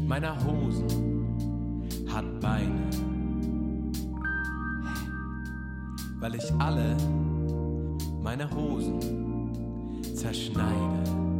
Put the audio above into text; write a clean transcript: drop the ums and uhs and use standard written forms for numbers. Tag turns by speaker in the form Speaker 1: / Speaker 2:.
Speaker 1: meiner Hosen hat Beine, weil ich alle meine Hosen zerschneide.